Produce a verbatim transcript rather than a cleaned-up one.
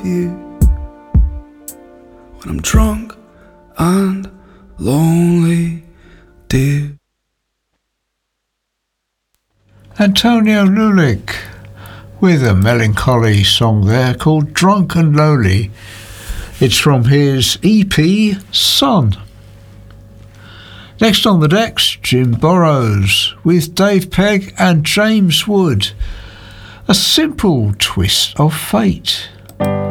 of you when I'm drunk and lonely, dear. Antonio Lulick with a melancholy song there called Drunk and Lowly. It's from his E P Sun. Next on the decks, Jim Burrows with Dave Pegg and James Wood. A simple twist of fate.